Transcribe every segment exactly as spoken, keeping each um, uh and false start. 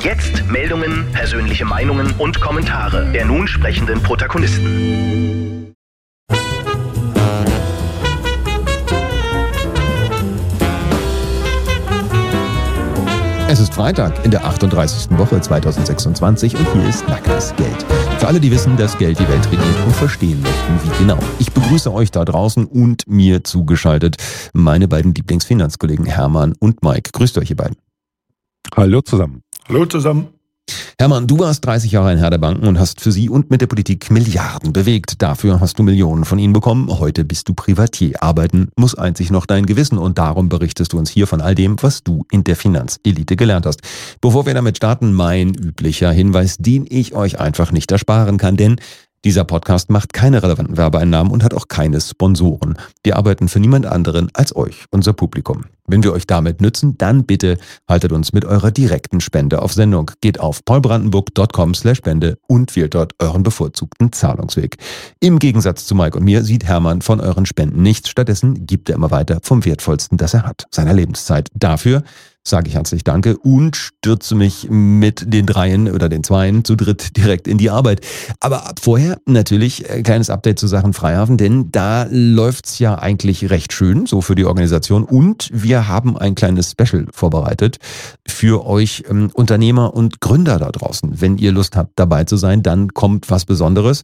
Jetzt Meldungen, persönliche Meinungen und Kommentare der nun sprechenden Protagonisten. Es ist Freitag in der achtunddreißigsten Woche zweitausendsechsundzwanzig und hier ist Nacktes Geld. Für alle, die wissen, dass Geld die Welt regiert und verstehen möchten, wie genau. Ich begrüße euch da draußen und mir zugeschaltet meine beiden Lieblingsfinanzkollegen Hermann und Mike. Grüßt euch, ihr beiden. Hallo zusammen. Hallo zusammen. Hermann, du warst dreißig Jahre ein Herr der Banken und hast für sie und mit der Politik Milliarden bewegt. Dafür hast du Millionen von ihnen bekommen. Heute bist du Privatier. Arbeiten muss einzig noch dein Gewissen und darum berichtest du uns hier von all dem, was du in der Finanzelite gelernt hast. Bevor wir damit starten, mein üblicher Hinweis, den ich euch einfach nicht ersparen kann, denn dieser Podcast macht keine relevanten Werbeeinnahmen und hat auch keine Sponsoren. Wir arbeiten für niemand anderen als euch, unser Publikum. Wenn wir euch damit nützen, dann bitte haltet uns mit eurer direkten Spende auf Sendung. Geht auf paulbrandenburg punkt com slash spende und wählt dort euren bevorzugten Zahlungsweg. Im Gegensatz zu Mike und mir sieht Hermann von euren Spenden nichts. Stattdessen gibt er immer weiter vom Wertvollsten, das er hat, seiner Lebenszeit. Dafür sage ich herzlich Danke und stürze mich mit den Dreien oder den Zweien zu dritt direkt in die Arbeit. Aber vorher natürlich ein kleines Update zu Sachen Freihafen, denn da läuft's ja eigentlich recht schön, so für die Organisation. Und wir haben ein kleines Special vorbereitet für euch ähm, Unternehmer und Gründer da draußen. Wenn ihr Lust habt, dabei zu sein, dann kommt was Besonderes.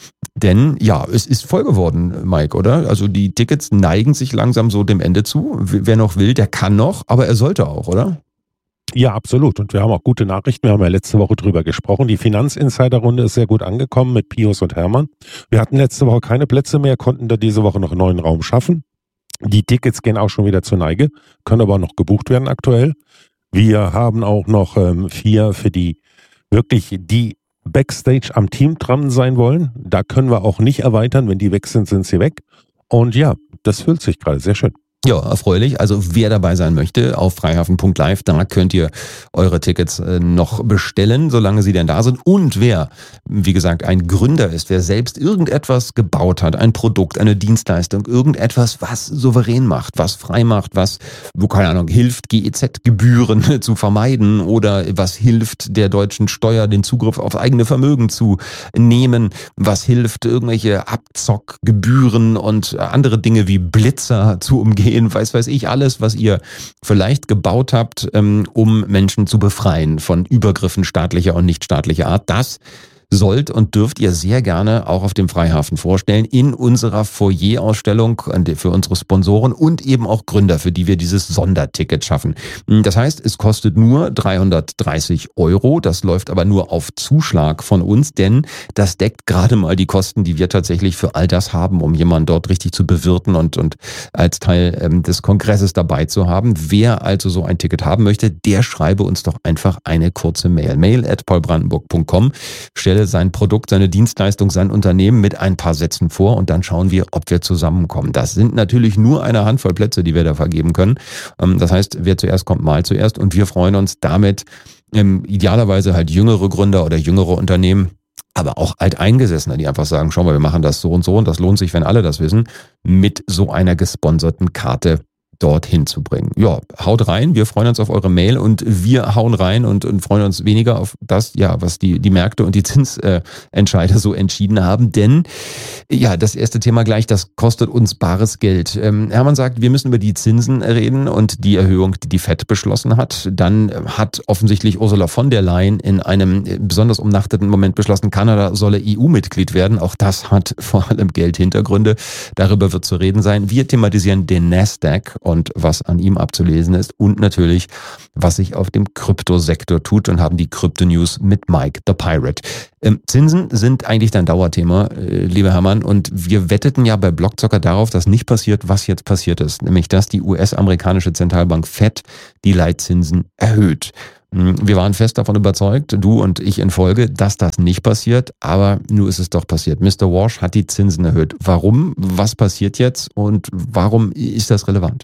Denn ja, es ist voll geworden, Mike, oder? Also die Tickets neigen sich langsam so dem Ende zu. Wer noch will, der kann noch, aber er sollte auch, oder? Ja, absolut. Und wir haben auch gute Nachrichten. Wir haben ja letzte Woche drüber gesprochen. Die Finanzinsider-Runde ist sehr gut angekommen mit Pius und Hermann. Wir hatten letzte Woche keine Plätze mehr, konnten da diese Woche noch einen neuen Raum schaffen. Die Tickets gehen auch schon wieder zur Neige, können aber noch gebucht werden aktuell. Wir haben auch noch ähm, vier für die wirklich die Backstage am Team dran sein wollen. Da können wir auch nicht erweitern. Wenn die weg sind, sind sie weg. Und ja, das füllt sich gerade sehr schön. Ja, erfreulich. Also wer dabei sein möchte, auf freihafen punkt live, da könnt ihr eure Tickets noch bestellen, solange sie denn da sind. Und wer, wie gesagt, ein Gründer ist, wer selbst irgendetwas gebaut hat, ein Produkt, eine Dienstleistung, irgendetwas, was souverän macht, was frei macht, was, wo keine Ahnung, hilft, G E Z-Gebühren zu vermeiden oder was hilft, der deutschen Steuer den Zugriff auf eigene Vermögen zu nehmen, was hilft, irgendwelche Abzockgebühren und andere Dinge wie Blitzer zu umgehen, weiß weiß ich, alles, was ihr vielleicht gebaut habt, um Menschen zu befreien von Übergriffen staatlicher und nichtstaatlicher Art. Das sollt und dürft ihr sehr gerne auch auf dem Freihafen vorstellen in unserer Foyer-Ausstellung für unsere Sponsoren und eben auch Gründer, für die wir dieses Sonderticket schaffen. Das heißt, es kostet nur dreihundertdreißig Euro, das läuft aber nur auf Zuschlag von uns, denn das deckt gerade mal die Kosten, die wir tatsächlich für all das haben, um jemanden dort richtig zu bewirten und, und als Teil ähm, des Kongresses dabei zu haben. Wer also so ein Ticket haben möchte, der schreibe uns doch einfach eine kurze Mail. Mail at paulbrandenburg punkt com. Stelle sein Produkt, seine Dienstleistung, sein Unternehmen mit ein paar Sätzen vor und dann schauen wir, ob wir zusammenkommen. Das sind natürlich nur eine Handvoll Plätze, die wir da vergeben können. Das heißt, wer zuerst kommt, mal zuerst und wir freuen uns damit ähm, idealerweise halt jüngere Gründer oder jüngere Unternehmen, aber auch Alteingesessene, die einfach sagen, schau mal, wir machen das so und so und das lohnt sich, wenn alle das wissen, mit so einer gesponserten Karte dorthin zu bringen. Ja, haut rein, wir freuen uns auf eure Mail und wir hauen rein und, und freuen uns weniger auf das, ja, was die, die Märkte und die Zinsentscheider äh, so entschieden haben, denn ja, das erste Thema gleich, das kostet uns bares Geld. Ähm, Hermann sagt, wir müssen über die Zinsen reden und die Erhöhung, die die Fed beschlossen hat. Dann hat offensichtlich Ursula von der Leyen in einem besonders umnachteten Moment beschlossen, Kanada solle E U-Mitglied werden. Auch das hat vor allem Geldhintergründe. Darüber wird zu reden sein. Wir thematisieren den Nasdaq und was an ihm abzulesen ist und natürlich, was sich auf dem Kryptosektor tut und haben die Krypto-News mit Mike the Pirate. Ähm, Zinsen sind eigentlich dein Dauerthema, äh, lieber Hermann, und wir wetteten ja bei Blockzocker darauf, dass nicht passiert, was jetzt passiert ist, nämlich dass die U S-amerikanische Zentralbank Fed die Leitzinsen erhöht. Wir waren fest davon überzeugt, du und ich in Folge, dass das nicht passiert, aber nun ist es doch passiert. Mister Walsh hat die Zinsen erhöht. Warum? Was passiert jetzt und warum ist das relevant?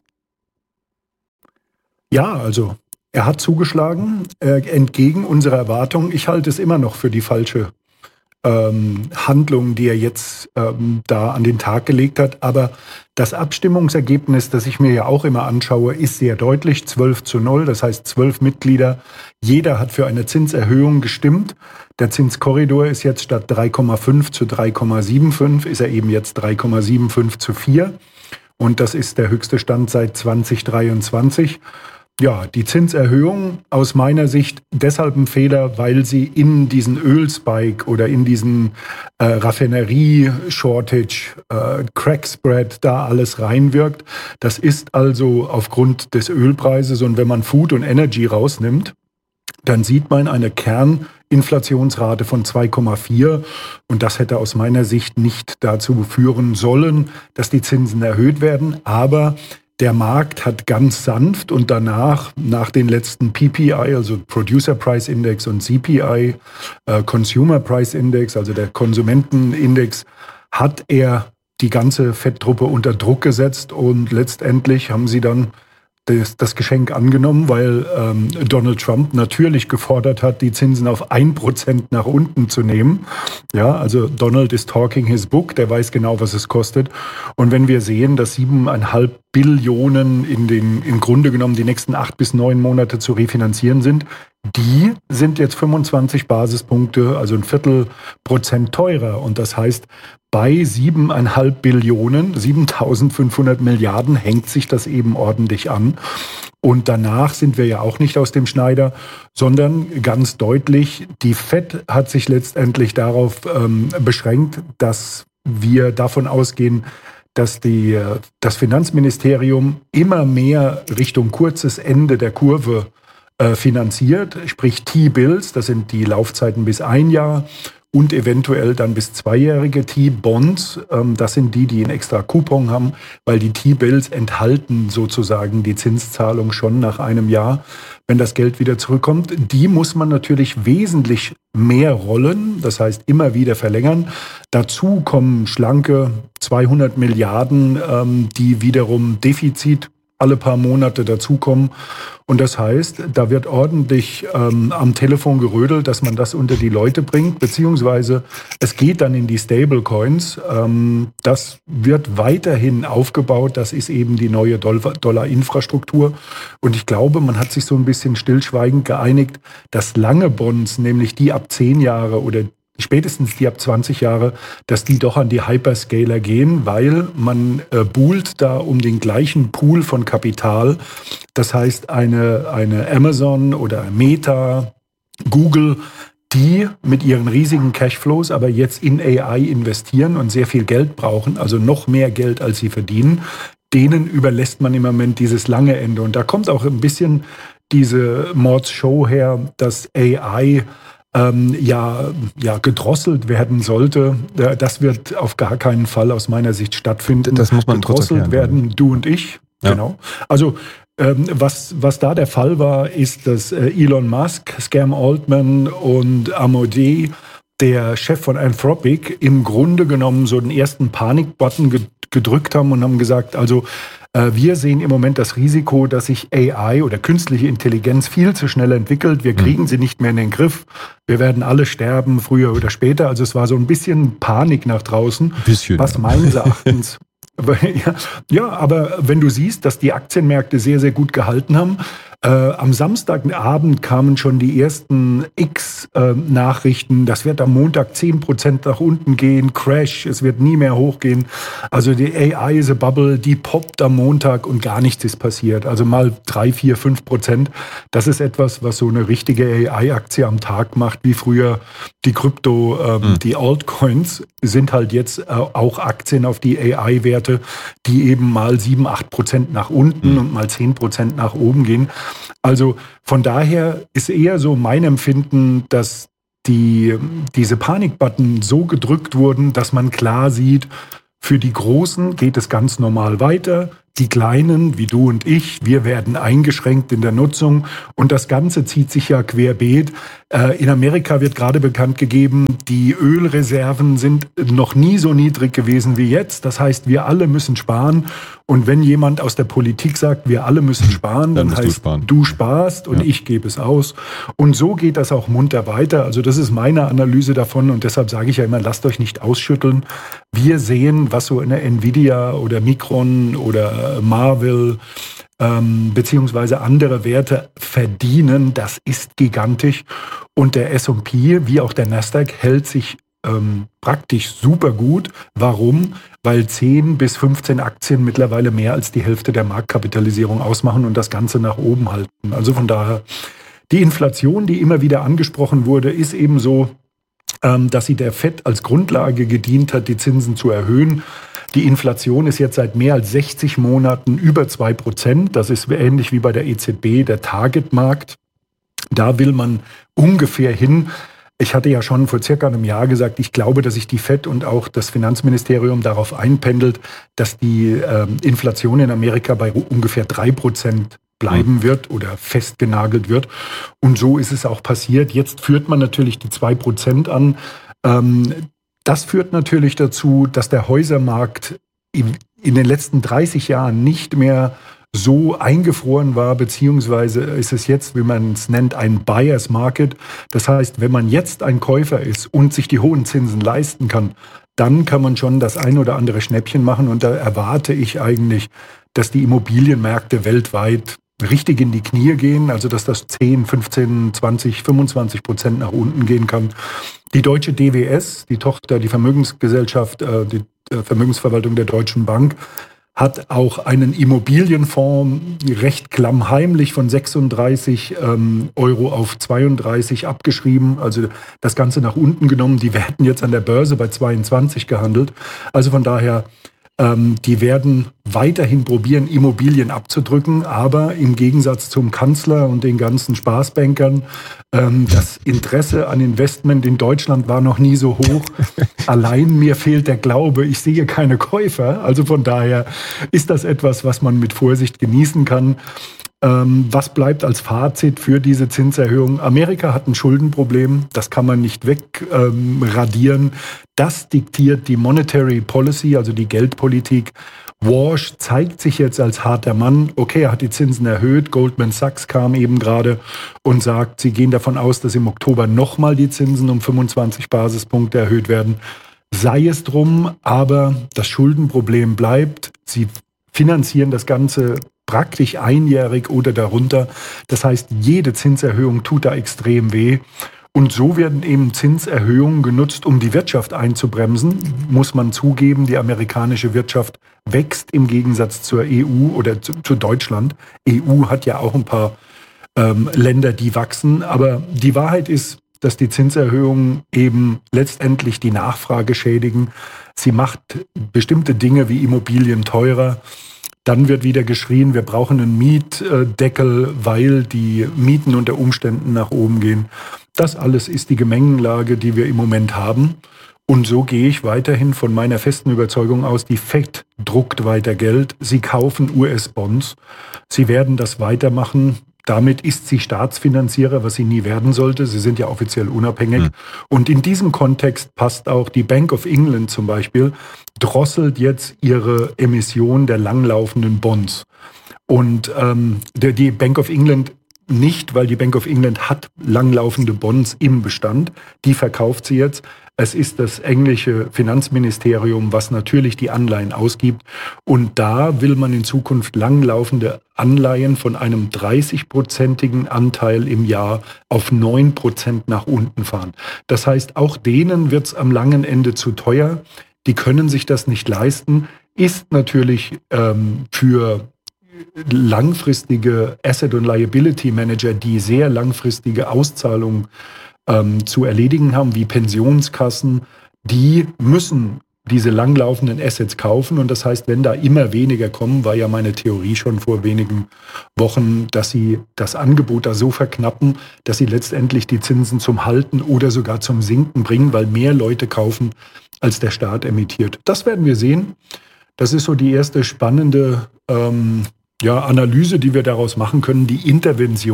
Ja, also er hat zugeschlagen, äh, entgegen unserer Erwartungen. Ich halte es immer noch für die falsche ähm, Handlung, die er jetzt ähm, da an den Tag gelegt hat. Aber das Abstimmungsergebnis, das ich mir ja auch immer anschaue, ist sehr deutlich, zwölf zu null. Das heißt, zwölf Mitglieder, jeder hat für eine Zinserhöhung gestimmt. Der Zinskorridor ist jetzt statt drei Komma fünf zu drei Komma fünfundsiebzig, ist er eben jetzt drei Komma fünfundsiebzig zu vier. Und das ist der höchste Stand seit zwanzig dreiundzwanzig. Ja, die Zinserhöhung aus meiner Sicht deshalb ein Fehler, weil sie in diesen Ölspike oder in diesen äh, Raffinerie-Shortage, äh, Crack-Spread da alles reinwirkt. Das ist also aufgrund des Ölpreises, und wenn man Food und Energy rausnimmt, dann sieht man eine Kerninflationsrate von zwei Komma vier, und das hätte aus meiner Sicht nicht dazu führen sollen, dass die Zinsen erhöht werden. Aber der Markt hat ganz sanft und danach, nach den letzten P P I, also Producer Price Index, und C P I, äh, Consumer Price Index, also der Konsumentenindex, hat er die ganze Fed-Truppe unter Druck gesetzt, und letztendlich haben sie dann das, das Geschenk angenommen, weil ähm, Donald Trump natürlich gefordert hat, die Zinsen auf ein Prozent nach unten zu nehmen. Ja, also Donald is talking his book, der weiß genau, was es kostet. Und wenn wir sehen, dass siebeneinhalb Billionen in den, im Grunde genommen die nächsten acht bis neun Monate zu refinanzieren sind, die sind jetzt fünfundzwanzig Basispunkte, also ein Viertel Prozent teurer. Und das heißt, bei siebeneinhalb Billionen, siebentausendfünfhundert Milliarden, hängt sich das eben ordentlich an. Und danach sind wir ja auch nicht aus dem Schneider, sondern ganz deutlich, die Fed hat sich letztendlich darauf ähm, beschränkt, dass wir davon ausgehen, dass die, das Finanzministerium immer mehr Richtung kurzes Ende der Kurve äh, finanziert, sprich T-Bills, das sind die Laufzeiten bis ein Jahr, und eventuell dann bis zweijährige T-Bonds. Ähm, das sind die, die einen extra Coupon haben, weil die T-Bills enthalten sozusagen die Zinszahlung schon nach einem Jahr, wenn das Geld wieder zurückkommt. Die muss man natürlich wesentlich mehr rollen, das heißt immer wieder verlängern. Dazu kommen schlanke zweihundert Milliarden, ähm, die wiederum Defizit alle paar Monate dazukommen. Und das heißt, da wird ordentlich ähm, am Telefon gerödelt, dass man das unter die Leute bringt, beziehungsweise es geht dann in die Stablecoins. Ähm, das wird weiterhin aufgebaut. Das ist eben die neue Dollar-Infrastruktur. Und ich glaube, man hat sich so ein bisschen stillschweigend geeinigt, dass lange Bonds, nämlich die ab zehn Jahre oder spätestens die ab zwanzig Jahre, dass die doch an die Hyperscaler gehen, weil man äh, buhlt da um den gleichen Pool von Kapital. Das heißt, eine, eine Amazon oder Meta, Google, die mit ihren riesigen Cashflows aber jetzt in A I investieren und sehr viel Geld brauchen, also noch mehr Geld, als sie verdienen, denen überlässt man im Moment dieses lange Ende. Und da kommt auch ein bisschen diese Mords-Show her, dass A I Ähm, ja, ja, gedrosselt werden sollte. Das wird auf gar keinen Fall aus meiner Sicht stattfinden. Das muss man gedrosselt erklären, werden, du und ich. Ja. Genau. Also ähm, was, was da der Fall war, ist, dass äh, Elon Musk, Scam Altman und Amodei, der Chef von Anthropic, im Grunde genommen so den ersten Panik-Button gedrückt haben und haben gesagt, also wir sehen im Moment das Risiko, dass sich A I oder künstliche Intelligenz viel zu schnell entwickelt. Wir kriegen sie nicht mehr in den Griff. Wir werden alle sterben, früher oder später. Also es war so ein bisschen Panik nach draußen, bisschen, was ja. meines Erachtens... Ja, ja, aber wenn du siehst, dass die Aktienmärkte sehr, sehr gut gehalten haben, äh, am Samstagabend kamen schon die ersten X-Nachrichten, äh, das wird am Montag zehn Prozent nach unten gehen, Crash, es wird nie mehr hochgehen. Also die A I is a Bubble, die poppt am Montag und gar nichts ist passiert. Also mal drei, vier, fünf Prozent. Das ist etwas, was so eine richtige A I-Aktie am Tag macht, wie früher die Krypto, ähm, mhm. die Altcoins sind halt jetzt äh, auch Aktien auf die A I-Werte, die eben mal sieben, acht Prozent nach unten mhm. und mal zehn Prozent nach oben gehen. Also von daher ist eher so mein Empfinden, dass die, diese Panikbutton so gedrückt wurden, dass man klar sieht, für die Großen geht es ganz normal weiter. Die Kleinen, wie du und ich, wir werden eingeschränkt in der Nutzung und das Ganze zieht sich ja querbeet. Äh, in Amerika wird gerade bekannt gegeben, die Ölreserven sind noch nie so niedrig gewesen wie jetzt. Das heißt, wir alle müssen sparen. Und wenn jemand aus der Politik sagt, wir alle müssen sparen, dann, dann heißt, du, sparen. du sparst und ja. ich gebe es aus. Und so geht das auch munter weiter. Also das ist meine Analyse davon und deshalb sage ich ja immer, lasst euch nicht ausschütteln. Wir sehen, was so eine Nvidia oder Micron oder Marvel ähm, beziehungsweise andere Werte verdienen. Das ist gigantisch. Und der S und P, wie auch der Nasdaq, hält sich ähm, praktisch super gut. Warum? Weil zehn bis fünfzehn Aktien mittlerweile mehr als die Hälfte der Marktkapitalisierung ausmachen und das Ganze nach oben halten. Also von daher, die Inflation, die immer wieder angesprochen wurde, ist eben so, ähm, dass sie der Fed als Grundlage gedient hat, die Zinsen zu erhöhen. Die Inflation ist jetzt seit mehr als sechzig Monaten über zwei Prozent. Das ist ähnlich wie bei der E Z B, der Targetmarkt. Da will man ungefähr hin. Ich hatte ja schon vor circa einem Jahr gesagt, ich glaube, dass sich die Fed und auch das Finanzministerium darauf einpendelt, dass die äh, Inflation in Amerika bei ungefähr drei Prozent bleiben wird oder festgenagelt wird. Und so ist es auch passiert. Jetzt führt man natürlich die zwei Prozent an. Ähm, das führt natürlich dazu, dass der Häusermarkt in, in den letzten dreißig Jahren nicht mehr so eingefroren war, beziehungsweise ist es jetzt, wie man es nennt, ein Buyer's Market. Das heißt, wenn man jetzt ein Käufer ist und sich die hohen Zinsen leisten kann, dann kann man schon das ein oder andere Schnäppchen machen. Und da erwarte ich eigentlich, dass die Immobilienmärkte weltweit richtig in die Knie gehen, also dass das zehn, fünfzehn, zwanzig, fünfundzwanzig Prozent nach unten gehen kann. Die deutsche D W S, die Tochter, die Vermögensgesellschaft, die Vermögensverwaltung der Deutschen Bank, hat auch einen Immobilienfonds recht klammheimlich von sechsunddreißig ähm, Euro auf zweiunddreißig abgeschrieben, also das Ganze nach unten genommen. Die werden jetzt an der Börse bei zweiundzwanzig gehandelt. Also von daher, ähm, die werden weiterhin probieren, Immobilien abzudrücken, aber im Gegensatz zum Kanzler und den ganzen Spaßbankern, ähm, das Interesse an Investment in Deutschland war noch nie so hoch. Allein mir fehlt der Glaube, ich sehe keine Käufer. Also von daher ist das etwas, was man mit Vorsicht genießen kann. Ähm, was bleibt als Fazit für diese Zinserhöhung? Amerika hat ein Schuldenproblem, das kann man nicht wegradieren. Ähm, das diktiert die Monetary Policy, also die Geldpolitik. Walsh zeigt sich jetzt als harter Mann. Okay, er hat die Zinsen erhöht. Goldman Sachs kam eben gerade und sagt, sie gehen davon aus, dass im Oktober nochmal die Zinsen um fünfundzwanzig Basispunkte erhöht werden. Sei es drum, aber das Schuldenproblem bleibt. Sie finanzieren das Ganze praktisch einjährig oder darunter. Das heißt, jede Zinserhöhung tut da extrem weh. Und so werden eben Zinserhöhungen genutzt, um die Wirtschaft einzubremsen. Muss man zugeben, die amerikanische Wirtschaft wächst im Gegensatz zur E U oder zu, zu Deutschland. E U hat ja auch ein paar ähm, Länder, die wachsen. Aber die Wahrheit ist, dass die Zinserhöhungen eben letztendlich die Nachfrage schädigen. Sie macht bestimmte Dinge wie Immobilien teurer. Dann wird wieder geschrien, wir brauchen einen Mietdeckel, weil die Mieten unter Umständen nach oben gehen. Das alles ist die Gemengenlage, die wir im Moment haben. Und so gehe ich weiterhin von meiner festen Überzeugung aus, die Fed druckt weiter Geld. Sie kaufen U S-Bonds. Sie werden das weitermachen. Damit ist sie Staatsfinanzierer, was sie nie werden sollte. Sie sind ja offiziell unabhängig. Mhm. Und in diesem Kontext passt auch die Bank of England zum Beispiel, drosselt jetzt ihre Emission der langlaufenden Bonds. Und ähm, der, die Bank of England nicht, weil die Bank of England hat langlaufende Bonds im Bestand. Die verkauft sie jetzt. Es ist das englische Finanzministerium, was natürlich die Anleihen ausgibt. Und da will man in Zukunft langlaufende Anleihen von einem dreißig-prozentigen Anteil im Jahr auf neun Prozent nach unten fahren. Das heißt, auch denen wird es am langen Ende zu teuer. Die können sich das nicht leisten. Ist natürlich ähm, für langfristige Asset- und Liability-Manager, die sehr langfristige Auszahlungen ähm, zu erledigen haben, wie Pensionskassen, die müssen diese langlaufenden Assets kaufen. Und das heißt, wenn da immer weniger kommen, war ja meine Theorie schon vor wenigen Wochen, dass sie das Angebot da so verknappen, dass sie letztendlich die Zinsen zum Halten oder sogar zum Sinken bringen, weil mehr Leute kaufen, als der Staat emittiert. Das werden wir sehen. Das ist so die erste spannende ähm, ja, Analyse, die wir daraus machen können, die Intervention